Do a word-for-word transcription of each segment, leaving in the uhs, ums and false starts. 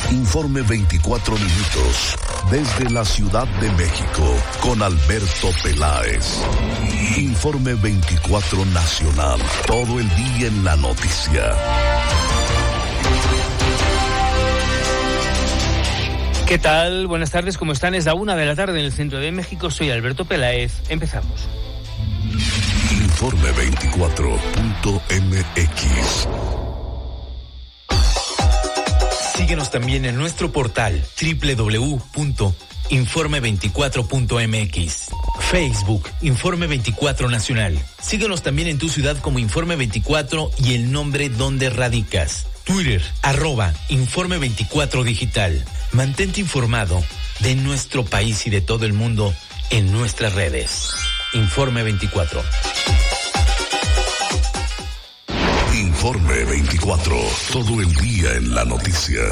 Informe veinticuatro minutos desde la Ciudad de México con Alberto Peláez. Informe veinticuatro Nacional, todo el día en la noticia. ¿Qué tal? Buenas tardes, ¿cómo están? Es la una de la tarde en el centro de México. Soy Alberto Peláez. Empezamos. Informe veinticuatro punto m x. Síguenos también en nuestro portal doble u doble u doble u punto informe veinticuatro punto m x. Facebook, Informe veinticuatro Nacional. Síguenos también en tu ciudad como Informe veinticuatro y el nombre donde radicas. Twitter, arroba Informe veinticuatro Digital. Mantente informado de nuestro país y de todo el mundo en nuestras redes. Informe veinticuatro. Informe veinticuatro, todo el día en la noticia.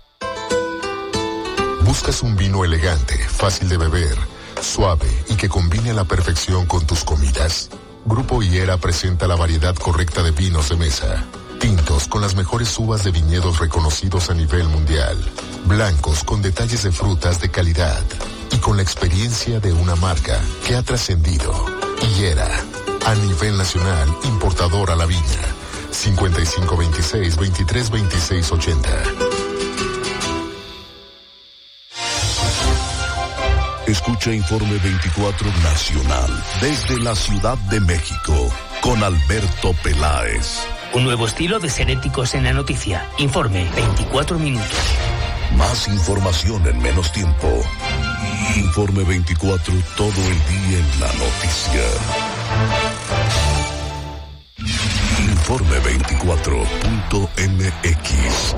¿Buscas un vino elegante, fácil de beber, suave y que combine a la perfección con tus comidas? Grupo Higuera presenta la variedad correcta de vinos de mesa. Tintos con las mejores uvas de viñedos reconocidos a nivel mundial. Blancos con detalles de frutas de calidad. Y con la experiencia de una marca que ha trascendido. Higuera, a nivel nacional, importador a la viña. cincuenta y cinco veintiséis, veintitrés veintiséis ochenta. Escucha Informe veinticuatro Nacional desde la Ciudad de México con Alberto Peláez. Un nuevo estilo de ser éticos en la noticia. Informe veinticuatro minutos. Más información en menos tiempo. Informe veinticuatro, todo el día en la noticia. Informe veinticuatro punto m x.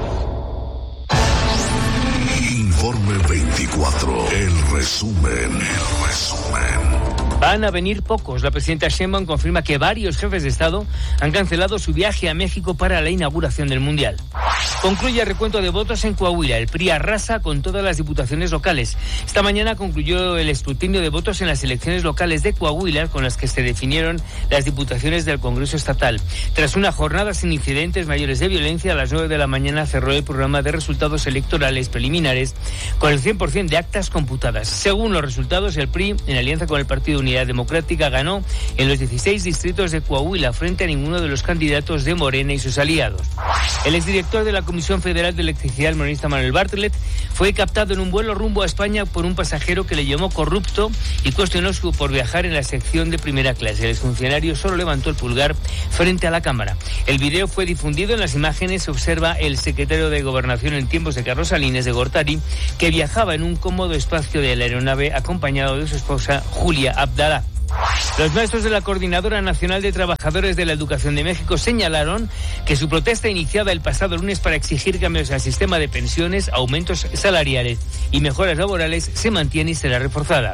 Informe veinticuatro, el resumen, el resumen. Van a venir pocos. La presidenta Sheinbaum confirma que varios jefes de Estado han cancelado su viaje a México para la inauguración del Mundial. Concluye el recuento de votos en Coahuila. El P R I arrasa con todas las diputaciones locales. Esta mañana concluyó el escrutinio de votos en las elecciones locales de Coahuila, con las que se definieron las diputaciones del Congreso Estatal. Tras una jornada sin incidentes mayores de violencia, a las nueve de la mañana cerró el programa de resultados electorales preliminares con el cien por ciento de actas computadas. Según los resultados, el P R I, en alianza con el Partido Unidad Democrática, ganó en los dieciséis distritos de Coahuila frente a ninguno de los candidatos de Morena y sus aliados. El exdirector de la Comisión Federal de Electricidad, el morenista Manuel Bartlett, fue captado en un vuelo rumbo a España por un pasajero que le llamó corrupto y cuestionó su por viajar en la sección de primera clase. El exfuncionario solo levantó el pulgar frente a la cámara. El video fue difundido. En las imágenes se observa el secretario de Gobernación en tiempos de Carlos Salinas de Gortari, que viajaba en un cómodo espacio de la aeronave acompañado de su esposa Julia Abdalá. Los maestros de la Coordinadora Nacional de Trabajadores de la Educación de México señalaron que su protesta iniciada el pasado lunes para exigir cambios al sistema de pensiones, aumentos salariales y mejoras laborales se mantiene y será reforzada.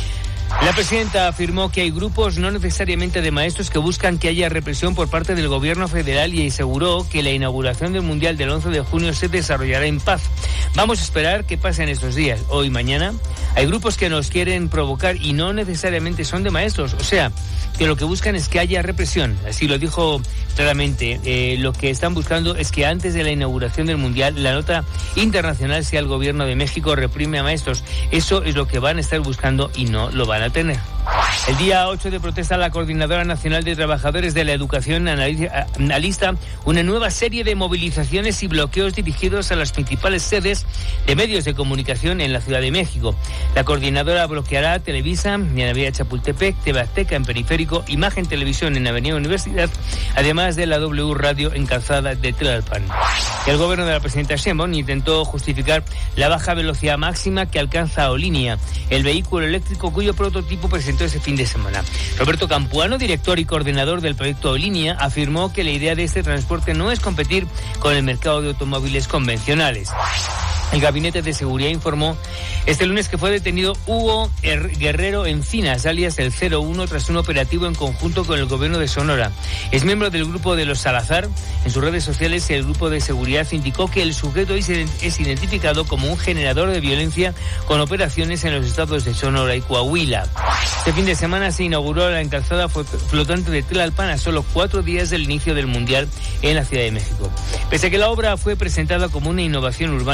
La presidenta afirmó que hay grupos no necesariamente de maestros que buscan que haya represión por parte del gobierno federal y aseguró que la inauguración del Mundial del once de junio se desarrollará en paz. Vamos a esperar qué pasa en estos días. Hoy y mañana hay grupos que nos quieren provocar y no necesariamente son de maestros. O sea, que lo que buscan es que haya represión. Así lo dijo claramente. Eh, lo que están buscando es que antes de la inauguración del Mundial la nota internacional sea el gobierno de México reprime a maestros. Eso es lo que van a estar buscando y no lo van a tener. El día ocho de protesta, la Coordinadora Nacional de Trabajadores de la Educación analiza una nueva serie de movilizaciones y bloqueos dirigidos a las principales sedes de medios de comunicación en la Ciudad de México. La coordinadora bloqueará Televisa en Avenida Chapultepec, T V Azteca en Periférico, Imagen Televisión en Avenida Universidad, además de la W Radio en Calzada de Tlalpan. El gobierno de la presidenta Sheinbaum intentó justificar la baja velocidad máxima que alcanza Aerolínea, el vehículo eléctrico cuyo prototipo presentó ese fin de semana. Roberto Campuano, director y coordinador del proyecto Aerolínea, afirmó que la idea de este transporte no es competir con el mercado de automóviles convencionales. El Gabinete de Seguridad informó este lunes que fue detenido Hugo Guerrero Encinas, alias el cero uno, tras un operativo en conjunto con el gobierno de Sonora. Es miembro del grupo de los Salazar. En sus redes sociales, el grupo de seguridad indicó que el sujeto es identificado como un generador de violencia con operaciones en los estados de Sonora y Coahuila. Este fin de semana se inauguró la encalzada flotante de Tlalpan a solo cuatro días del inicio del Mundial en la Ciudad de México. Pese a que la obra fue presentada como una innovación urbana profunda,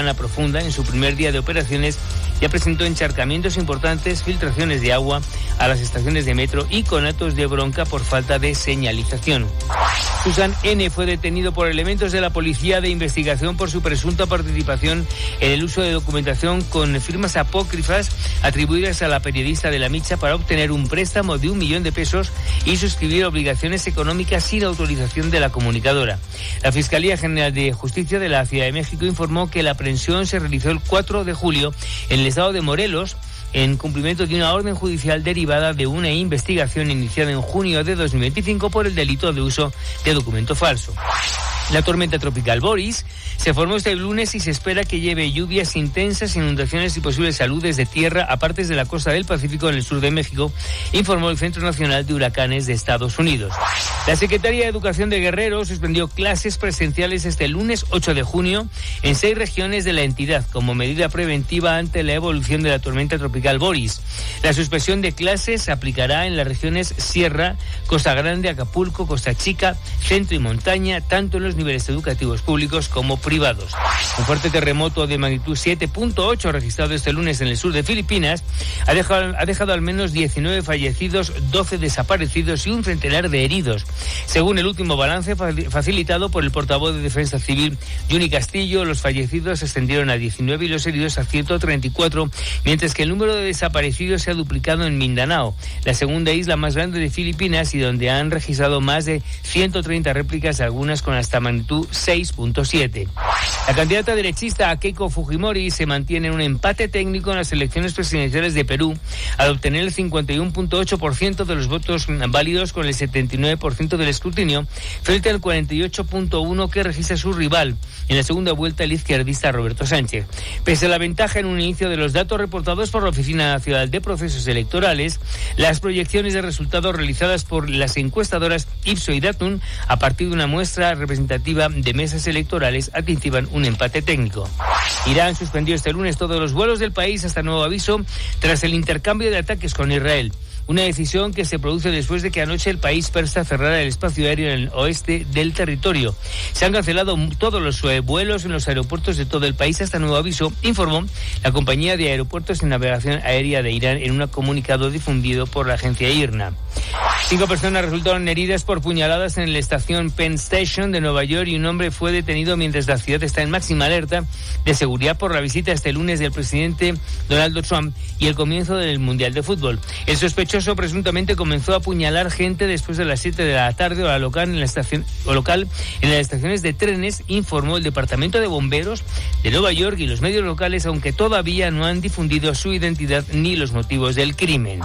segunda, en su primer día de operaciones, ya presentó encharcamientos importantes, filtraciones de agua a las estaciones de metro y conatos de bronca por falta de señalización. Susan N. fue detenido por elementos de la Policía de Investigación por su presunta participación en el uso de documentación con firmas apócrifas atribuidas a la periodista de La Micha para obtener un préstamo de un millón de pesos y suscribir obligaciones económicas sin autorización de la comunicadora. La Fiscalía General de Justicia de la Ciudad de México informó que la aprehensión se realizó el cuatro de julio en el estado de Morelos, en cumplimiento de una orden judicial derivada de una investigación iniciada en junio de dos mil veinticinco por el delito de uso de documento falso. La tormenta tropical Boris se formó este lunes y se espera que lleve lluvias intensas, inundaciones y posibles saludes de tierra a partes de la costa del Pacífico en el sur de México, informó el Centro Nacional de Huracanes de Estados Unidos. La Secretaría de Educación de Guerrero suspendió clases presenciales este lunes ocho de junio en seis regiones de la entidad como medida preventiva ante la evolución de la tormenta tropical Boris. La suspensión de clases se aplicará en las regiones Sierra, Costa Grande, Acapulco, Costa Chica, Centro y Montaña, tanto en los niveles educativos públicos como privados. Un fuerte terremoto de magnitud siete punto ocho registrado este lunes en el sur de Filipinas ha dejado, ha dejado al menos diecinueve fallecidos, doce desaparecidos y un centenar de heridos. Según el último balance facilitado por el portavoz de Defensa Civil, Juni Castillo, los fallecidos se ascendieron a diecinueve y los heridos a ciento treinta y cuatro, mientras que el número de desaparecidos se ha duplicado en Mindanao, la segunda isla más grande de Filipinas y donde han registrado más de ciento treinta réplicas, algunas con hasta magnitud seis punto siete. La candidata derechista Keiko Fujimori se mantiene en un empate técnico en las elecciones presidenciales de Perú al obtener el cincuenta y uno punto ocho por ciento de los votos válidos con el setenta y nueve por ciento del escrutinio frente al cuarenta y ocho punto uno por ciento que registra su rival en la segunda vuelta, el izquierdista Roberto Sánchez. Pese a la ventaja en un inicio de los datos reportados por la Oficina Nacional de Procesos Electorales, las proyecciones de resultados realizadas por las encuestadoras Ipsos y Datum a partir de una muestra representativa de mesas electorales atestiguan un empate técnico. Irán suspendió este lunes todos los vuelos del país hasta nuevo aviso tras el intercambio de ataques con Israel. Una decisión que se produce después de que anoche el país persa cerrara el espacio aéreo en el oeste del territorio. Se han cancelado todos los vuelos en los aeropuertos de todo el país hasta nuevo aviso, informó la compañía de aeropuertos y navegación aérea de Irán en un comunicado difundido por la agencia I R N A. Cinco personas resultaron heridas por puñaladas en la estación Penn Station de Nueva York y un hombre fue detenido mientras la ciudad está en máxima alerta de seguridad por la visita este lunes del presidente Donald Trump y el comienzo del Mundial de Fútbol. El sospechoso presuntamente comenzó a apuñalar gente después de las siete de la tarde hora local en la estación o local en las estaciones de trenes, informó el Departamento de Bomberos de Nueva York y los medios locales, aunque todavía no han difundido su identidad ni los motivos del crimen.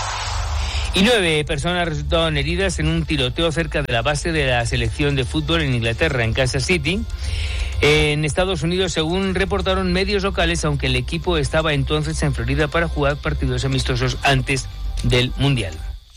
Y nueve personas resultaron heridas en un tiroteo cerca de la base de la selección de fútbol en Inglaterra, en Kansas City, en Estados Unidos, según reportaron medios locales, aunque el equipo estaba entonces en Florida para jugar partidos amistosos antes del Mundial.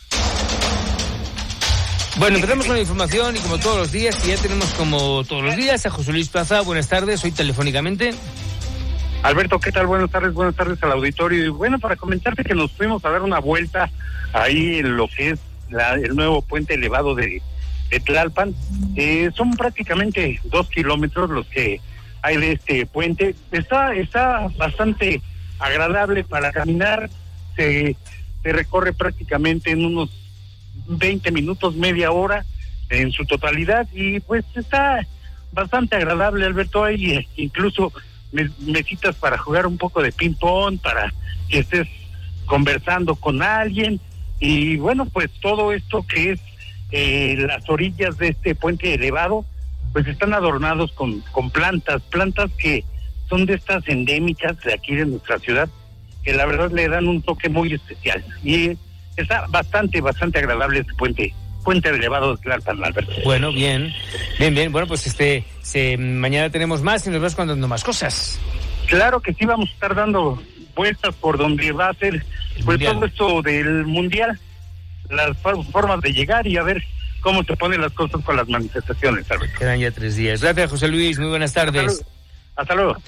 Bueno, empezamos con la información y como todos los días, que ya tenemos como todos los días a José Luis Plaza. Buenas tardes, hoy telefónicamente. Alberto, ¿qué tal? Buenas tardes, buenas tardes al auditorio. Y bueno, para comentarte que nos fuimos a dar una vuelta ahí en lo que es la, el nuevo puente elevado de, de Tlalpan. Eh, son prácticamente dos kilómetros los que hay de este puente. Está, está bastante agradable para caminar. Se, se recorre prácticamente en unos veinte minutos, media hora en su totalidad. Y pues está bastante agradable, Alberto. Hay incluso mesitas para jugar un poco de ping pong, para que estés conversando con alguien, y bueno, pues todo esto que es eh, las orillas de este puente elevado, pues están adornados con, con plantas, plantas que son de estas endémicas de aquí de nuestra ciudad, que la verdad le dan un toque muy especial, y está bastante, bastante agradable este puente. Puente elevado de Tlalpan, Alberto. Bueno, bien, bien, bien. Bueno, pues este, se, mañana tenemos más y nos vas contando más cosas. Claro que sí, vamos a estar dando vueltas por donde va a ser pues todo esto del Mundial, las formas de llegar y a ver cómo se ponen las cosas con las manifestaciones, Alberto. Quedan ya tres días. Gracias, José Luis, muy buenas tardes. Hasta luego. Hasta luego.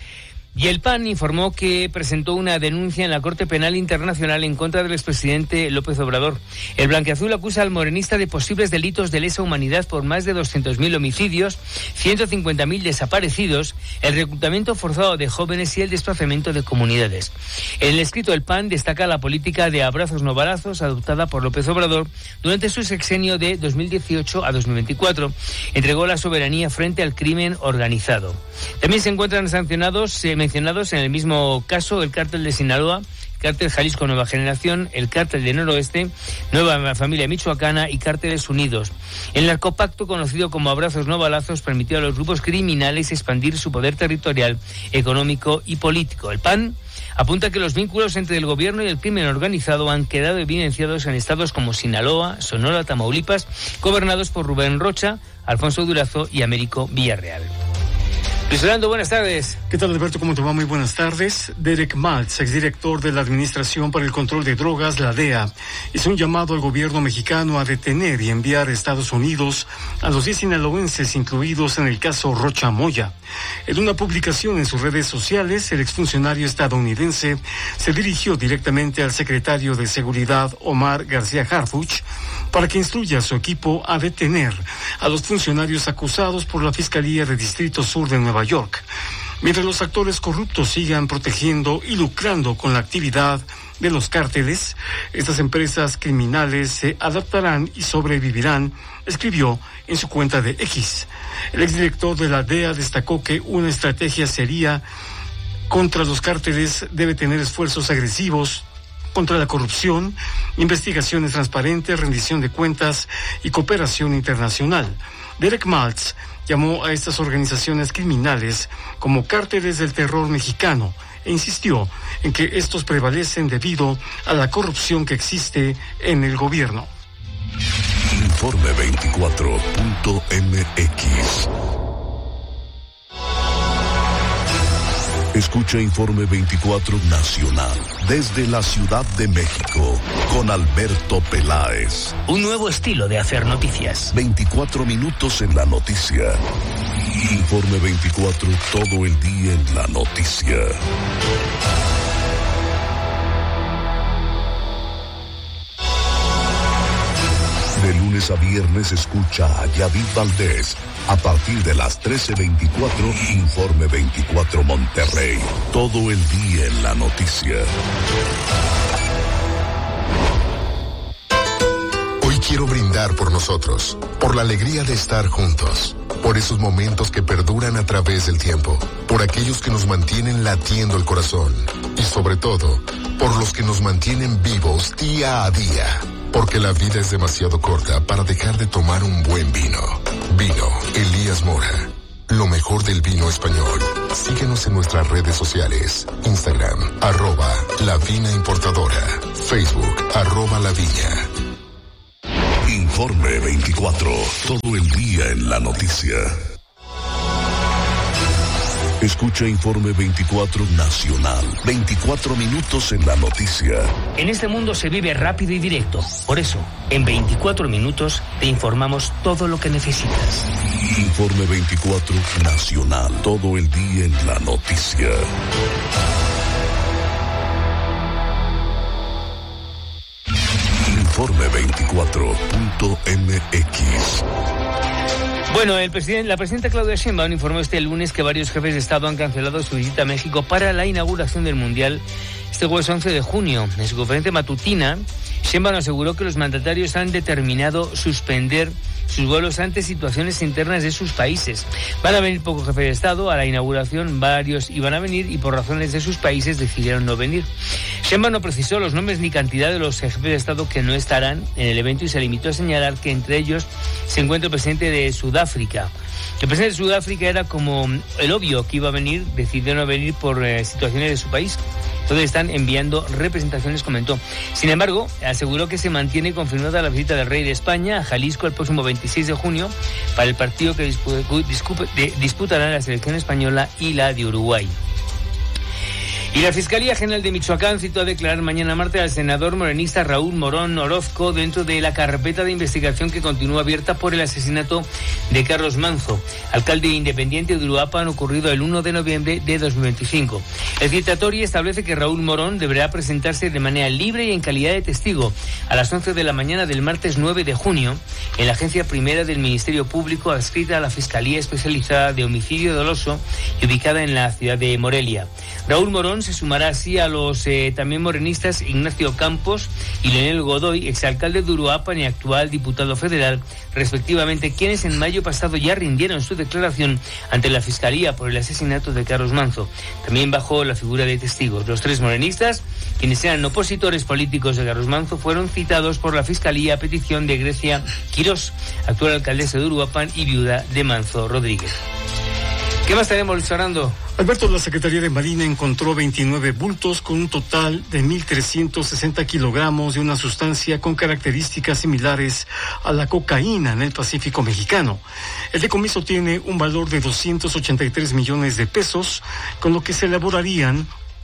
Y el P A N informó que presentó una denuncia en la Corte Penal Internacional en contra del expresidente López Obrador. El blanquiazul acusa al morenista de posibles delitos de lesa humanidad por más de doscientos mil homicidios, ciento cincuenta mil desaparecidos, el reclutamiento forzado de jóvenes y el desplazamiento de comunidades. En el escrito, el P A N destaca la política de abrazos no balazos adoptada por López Obrador durante su sexenio de dos mil dieciocho a dos mil veinticuatro. Entregó la soberanía frente al crimen organizado. También se encuentran sancionados eh, mencionados en el mismo caso el cártel de Sinaloa, Cártel Jalisco Nueva Generación, el Cártel de Noroeste, Nueva Familia Michoacana y Cárteles Unidos. El narcopacto, conocido como Abrazos no balazos, permitió a los grupos criminales expandir su poder territorial, económico y político. El P A N apunta que los vínculos entre el gobierno y el crimen organizado han quedado evidenciados en estados como Sinaloa, Sonora, Tamaulipas, gobernados por Rubén Rocha, Alfonso Durazo y Américo Villarreal. Luis Orlando, buenas tardes. ¿Qué tal, Alberto? ¿Cómo te va? Muy buenas tardes. Derek Maltz, exdirector de la Administración para el Control de Drogas, la D E A, hizo un llamado al gobierno mexicano a detener y enviar a Estados Unidos a los diez sinaloenses incluidos en el caso Rocha Moya. En una publicación en sus redes sociales, el exfuncionario estadounidense se dirigió directamente al secretario de Seguridad, Omar García Harfuch, para que instruya a su equipo a detener a los funcionarios acusados por la Fiscalía de Distrito Sur de Nueva York, mientras los actores corruptos sigan protegiendo y lucrando con la actividad de los cárteles. Estas empresas criminales se adaptarán y sobrevivirán, escribió en su cuenta de X. El exdirector de la D E A destacó que una estrategia sería contra los cárteles debe tener esfuerzos agresivos contra la corrupción, investigaciones transparentes, rendición de cuentas y cooperación internacional. Derek Maltz llamó a estas organizaciones criminales como cárteles del terror mexicano e insistió en que estos prevalecen debido a la corrupción que existe en el gobierno. Informe veinticuatro punto m x. Escucha Informe veinticuatro Nacional desde la Ciudad de México con Alberto Peláez. Un nuevo estilo de hacer noticias. veinticuatro minutos en la noticia. Informe veinticuatro, todo el día en la noticia. De lunes a viernes escucha a Yadid Valdés a partir de las trece veinticuatro, Informe veinticuatro Monterrey. Todo el día en la noticia. Hoy quiero brindar por nosotros, por la alegría de estar juntos, por esos momentos que perduran a través del tiempo, por aquellos que nos mantienen latiendo el corazón y sobre todo, por los que nos mantienen vivos día a día. Porque la vida es demasiado corta para dejar de tomar un buen vino. Vino Elías Mora. Lo mejor del vino español. Síguenos en nuestras redes sociales. Instagram, arroba La Vina Importadora. Facebook, arroba La Viña. Informe veinticuatro. Todo el día en la noticia. Escucha Informe veinticuatro Nacional. veinticuatro minutos en la noticia. En este mundo se vive rápido y directo. Por eso, en veinticuatro minutos te informamos todo lo que necesitas. Informe veinticuatro Nacional. Todo el día en la noticia. Informe veinticuatro punto m x. Bueno, el presidente, la presidenta Claudia Sheinbaum informó este lunes que varios jefes de Estado han cancelado su visita a México para la inauguración del Mundial este jueves once de junio. En su conferencia matutina, Sheinbaum aseguró que los mandatarios han determinado suspender sus vuelos ante situaciones internas de sus países. Van a venir pocos jefes de Estado a la inauguración, varios iban a venir y por razones de sus países decidieron no venir. Sheinbaum no precisó los nombres ni cantidad de los jefes de Estado que no estarán en el evento y se limitó a señalar que entre ellos se encuentra el presidente de Sudáfrica. El presidente de Sudáfrica era como el obvio que iba a venir, decidió no venir por eh, situaciones de su país. Entonces están enviando representaciones, comentó. Sin embargo, aseguró que se mantiene confirmada la visita del rey de España a Jalisco el próximo veintiséis de junio para el partido que disputarán la selección española y la de Uruguay. Y la Fiscalía General de Michoacán citó a declarar mañana martes al senador morenista Raúl Morón Orozco dentro de la carpeta de investigación que continúa abierta por el asesinato de Carlos Manzo, alcalde independiente de Uruapan, ocurrido el primero de noviembre de dos mil veinticinco. El citatorio establece que Raúl Morón deberá presentarse de manera libre y en calidad de testigo a las once de la mañana del martes nueve de junio en la agencia primera del Ministerio Público adscrita a la Fiscalía Especializada de Homicidio Doloso y ubicada en la ciudad de Morelia. Raúl Morón se sumará así a los eh, también morenistas Ignacio Campos y Leonel Godoy, exalcalde de Uruapan y actual diputado federal, respectivamente, quienes en mayo pasado ya rindieron su declaración ante la Fiscalía por el asesinato de Carlos Manzo, también bajo la figura de testigos. Los tres morenistas, quienes eran opositores políticos de Carlos Manzo, fueron citados por la Fiscalía a petición de Grecia Quirós, actual alcaldesa de Uruapan y viuda de Manzo Rodríguez. ¿Qué más tenemos, Luis Fernando? Alberto, la Secretaría de Marina encontró veintinueve bultos con un total de mil trescientos sesenta kilogramos de una sustancia con características similares a la cocaína en el Pacífico mexicano. El decomiso tiene un valor de doscientos ochenta y tres millones de pesos, con lo que se elaborarían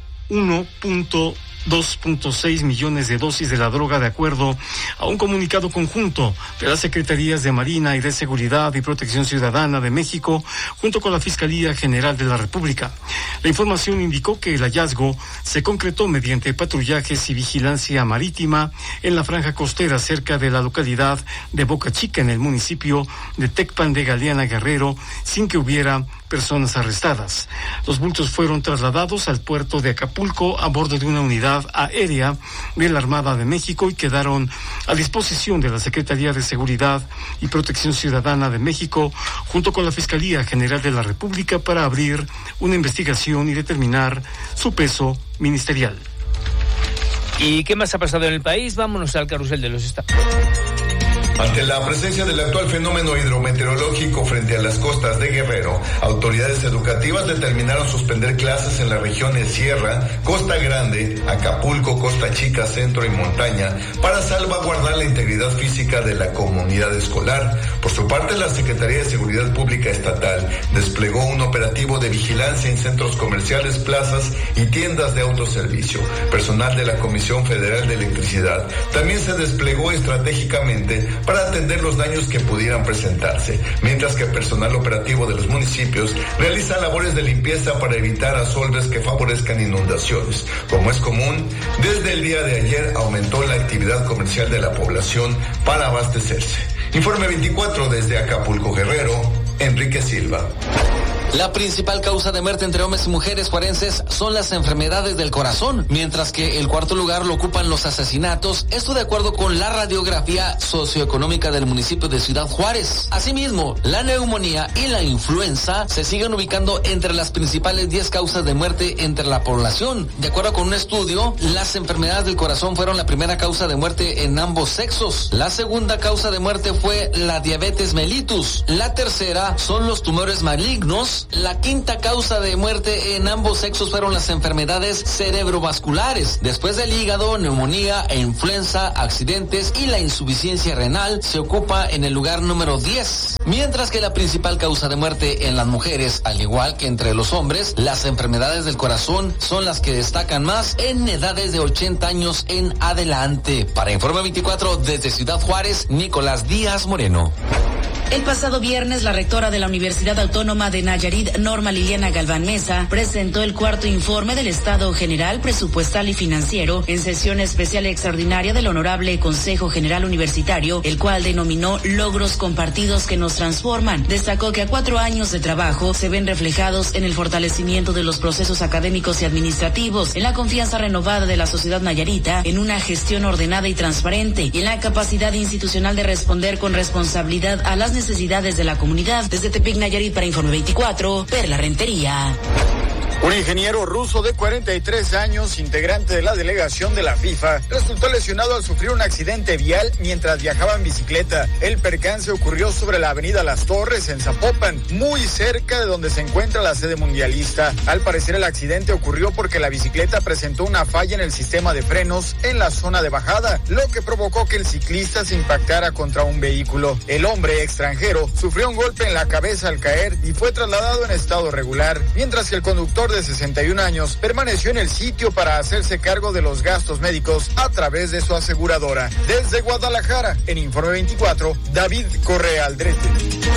dos punto seis millones de dosis de la droga, de acuerdo a un comunicado conjunto de las Secretarías de Marina y de Seguridad y Protección Ciudadana de México, junto con la Fiscalía General de la República. La información indicó que el hallazgo se concretó mediante patrullajes y vigilancia marítima en la franja costera cerca de la localidad de Boca Chica, en el municipio de Tecpan de Galeana, Guerrero, sin que hubiera personas arrestadas. Los bultos fueron trasladados al puerto de Acapulco a bordo de una unidad aérea de la Armada de México y quedaron a disposición de la Secretaría de Seguridad y Protección Ciudadana de México junto con la Fiscalía General de la República para abrir una investigación y determinar su peso ministerial. ¿Y qué más ha pasado en el país? Vámonos al carrusel de los estados. Ante la presencia del actual fenómeno hidrometeorológico frente a las costas de Guerrero, autoridades educativas determinaron suspender clases en las regiones Sierra, Costa Grande, Acapulco, Costa Chica, Centro y Montaña para salvaguardar la integridad física de la comunidad escolar. Por su parte, la Secretaría de Seguridad Pública Estatal desplegó un operativo de vigilancia en centros comerciales, plazas y tiendas de autoservicio. Personal de la Comisión Federal de Electricidad también se desplegó estratégicamente para atender los daños que pudieran presentarse, mientras que personal operativo de los municipios realiza labores de limpieza para evitar asolves que favorezcan inundaciones. Como es común, desde el día de ayer aumentó la actividad comercial de la población para abastecerse. Informe veinticuatro desde Acapulco, Guerrero, Enrique Silva. La principal causa de muerte entre hombres y mujeres juarenses son las enfermedades del corazón, mientras que el cuarto lugar lo ocupan los asesinatos, esto de acuerdo con la radiografía socioeconómica del municipio de Ciudad Juárez. Asimismo, la neumonía y la influenza se siguen ubicando entre las principales diez causas de muerte entre la población. De acuerdo con un estudio, las enfermedades del corazón fueron la primera causa de muerte en ambos sexos. La segunda causa de muerte fue la diabetes mellitus. La tercera son los tumores malignos. La quinta causa de muerte en ambos sexos fueron las enfermedades cerebrovasculares. Después del hígado, neumonía e influenza, accidentes y la insuficiencia renal se ocupa en el lugar número diez. Mientras que la principal causa de muerte en las mujeres, al igual que entre los hombres, las enfermedades del corazón son las que destacan más en edades de ochenta años en adelante. Para Informe veinticuatro desde Ciudad Juárez, Nicolás Díaz Moreno. El pasado viernes, la rectora de la Universidad Autónoma de Nayarit, Norma Liliana Galván Mesa, presentó el cuarto informe del Estado General Presupuestal y Financiero en sesión especial extraordinaria del Honorable Consejo General Universitario, el cual denominó Logros Compartidos que nos transforman. Destacó que a cuatro años de trabajo se ven reflejados en el fortalecimiento de los procesos académicos y administrativos, en la confianza renovada de la sociedad nayarita, en una gestión ordenada y transparente y en la capacidad institucional de responder con responsabilidad a las necesidades de la comunidad. Desde Tepic, Nayarit, para Informe veinticuatro, Perla Rentería. Un ingeniero ruso de cuarenta y tres años, integrante de la delegación de la FIFA, resultó lesionado al sufrir un accidente vial mientras viajaba en bicicleta. El percance ocurrió sobre la avenida Las Torres, en Zapopan, muy cerca de donde se encuentra la sede mundialista. Al parecer, el accidente ocurrió porque la bicicleta presentó una falla en el sistema de frenos en la zona de bajada, lo que provocó que el ciclista se impactara contra un vehículo. El hombre extranjero sufrió un golpe en la cabeza al caer y fue trasladado en estado regular, mientras que el conductor jugador de sesenta y un años permaneció en el sitio para hacerse cargo de los gastos médicos a través de su aseguradora. Desde Guadalajara, en Informe veinticuatro, David Correa Aldrete.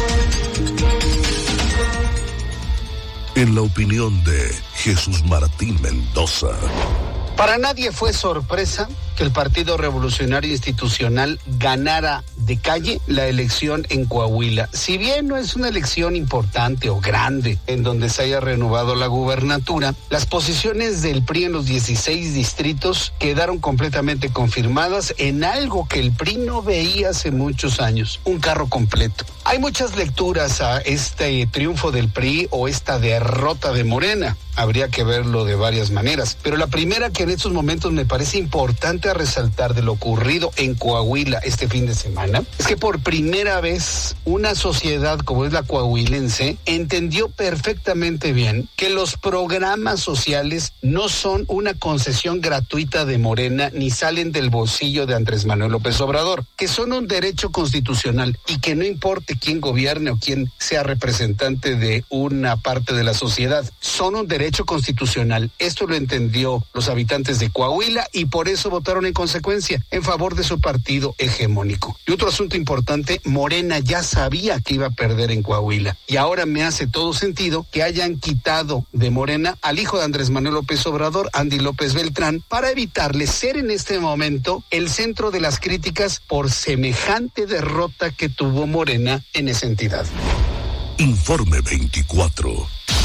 En la opinión de Jesús Martín Mendoza. Para nadie fue sorpresa que el Partido Revolucionario Institucional ganara de calle la elección en Coahuila. Si bien no es una elección importante o grande en donde se haya renovado la gubernatura, las posiciones del P R I en los dieciséis distritos quedaron completamente confirmadas en algo que el P R I no veía hace muchos años, un carro completo. Hay muchas lecturas a este triunfo del P R I o esta derrota de Morena. Habría que verlo de varias maneras, pero la primera que en estos momentos me parece importante a resaltar de lo ocurrido en Coahuila este fin de semana es que por primera vez una sociedad como es la coahuilense entendió perfectamente bien que los programas sociales no son una concesión gratuita de Morena ni salen del bolsillo de Andrés Manuel López Obrador, que son un derecho constitucional y que no importe quién gobierne o quién sea representante de una parte de la sociedad, son un derecho constitucional. Esto lo entendió los habitantes de Coahuila y por eso votaron en consecuencia en favor de su partido hegemónico. Y otro asunto importante, Morena ya sabía que iba a perder en Coahuila y ahora me hace todo sentido que hayan quitado de Morena al hijo de Andrés Manuel López Obrador, Andy López Beltrán, para evitarle ser en este momento el centro de las críticas por semejante derrota que tuvo Morena en esa entidad. Informe veinticuatro.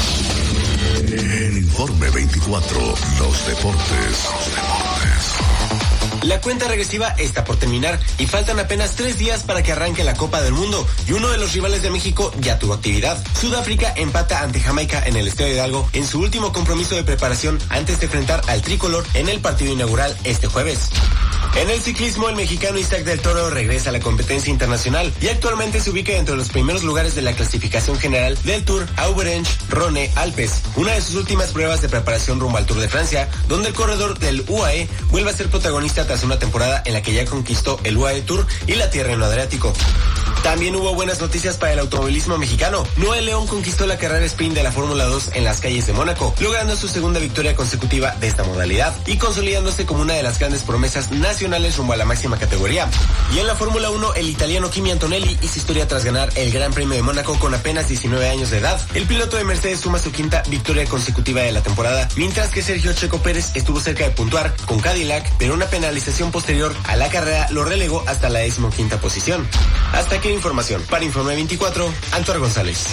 En Informe veinticuatro, los deportes, los deportes. La cuenta regresiva está por terminar y faltan apenas tres días para que arranque la Copa del Mundo y uno de los rivales de México ya tuvo actividad. Sudáfrica empata ante Jamaica en el Estadio Hidalgo en su último compromiso de preparación antes de enfrentar al tricolor en el partido inaugural este jueves. En el ciclismo, el mexicano Isaac del Toro regresa a la competencia internacional y actualmente se ubica entre los primeros lugares de la clasificación general del Tour Auvergne-Rhône Alpes, una de sus últimas pruebas de preparación rumbo al Tour de Francia, donde el corredor del U A E vuelve a ser protagonista tras una temporada en la que ya conquistó el U A E Tour y la Tierra en lo Adriático. También hubo buenas noticias para el automovilismo mexicano. Noel León conquistó la carrera sprint de la Fórmula dos en las calles de Mónaco, logrando su segunda victoria consecutiva de esta modalidad y consolidándose como una de las grandes promesas nacionales rumbo a la máxima categoría. Y en la Fórmula uno, el italiano Kimi Antonelli hizo historia tras ganar el Gran Premio de Mónaco con apenas diecinueve años de edad. El piloto de Mercedes suma su quinta victoria consecutiva de la temporada, mientras que Sergio Checo Pérez estuvo cerca de puntuar con Cadillac, pero una penalización posterior a la carrera lo relegó hasta la decimoquinta posición. Hasta aquí la información. Para Informe veinticuatro, Antuar González.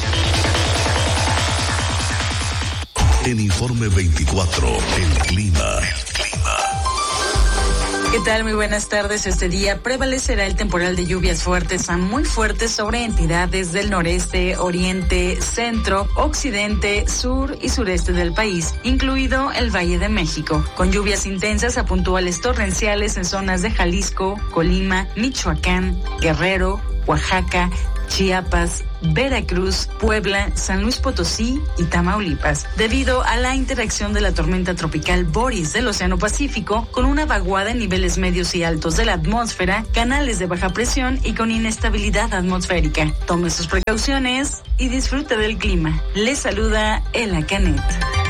En Informe veinticuatro, el clima. El clima. ¿Qué tal? Muy buenas tardes. Este día prevalecerá el temporal de lluvias fuertes a muy fuertes sobre entidades del noreste, oriente, centro, occidente, sur y sureste del país, incluido el Valle de México, con lluvias intensas a puntuales torrenciales en zonas de Jalisco, Colima, Michoacán, Guerrero, Oaxaca, Chiapas, Veracruz, Puebla, San Luis Potosí y Tamaulipas, debido a la interacción de la tormenta tropical Boris del Océano Pacífico con una vaguada en niveles medios y altos de la atmósfera, canales de baja presión y con inestabilidad atmosférica. Tome sus precauciones y disfrute del clima. Les saluda Ela Canet.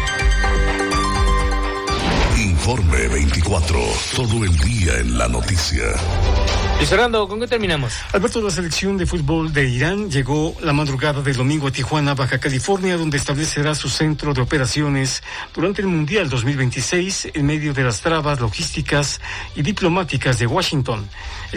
Informe veinticuatro, todo el día en la noticia. Y Fernando, ¿con qué terminamos? Alberto, la selección de fútbol de Irán llegó la madrugada del domingo a Tijuana, Baja California, donde establecerá su centro de operaciones durante el Mundial dos mil veintiséis en medio de las trabas logísticas y diplomáticas de Washington. El